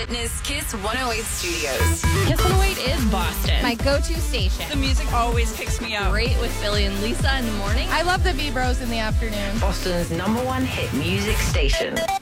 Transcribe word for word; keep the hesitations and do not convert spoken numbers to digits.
Fitness Kiss one oh eight Studios. Kiss one oh eight is Boston. My go-to station. The music always picks me up. Great with Billy and Lisa in the morning. I love the V-Bros in the afternoon. Boston's number one hit music station.